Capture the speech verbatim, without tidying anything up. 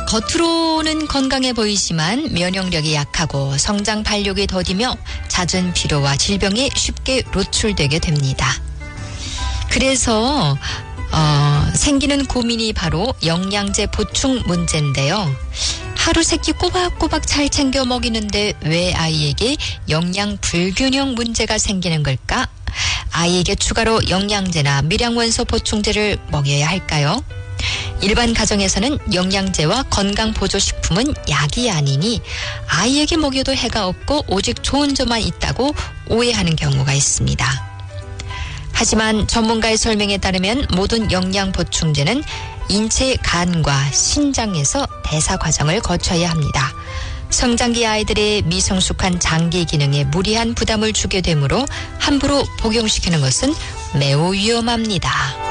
겉으로는 건강해 보이지만 면역력이 약하고 성장 발육이 더디며 잦은 피로와 질병에 쉽게 노출되게 됩니다. 그래서 어, 생기는 고민이 바로 영양제 보충 문제인데요. 하루 세 끼 꼬박꼬박 잘 챙겨 먹이는데 왜 아이에게 영양 불균형 문제가 생기는 걸까? 아이에게 추가로 영양제나 미량원소 보충제를 먹여야 할까요? 일반 가정에서는 영양제와 건강보조식품은 약이 아니니 아이에게 먹여도 해가 없고 오직 좋은 점만 있다고 오해하는 경우가 있습니다. 하지만 전문가의 설명에 따르면 모든 영양보충제는 인체 간과 신장에서 대사 과정을 거쳐야 합니다. 성장기 아이들의 미성숙한 장기 기능에 무리한 부담을 주게 되므로 함부로 복용시키는 것은 매우 위험합니다.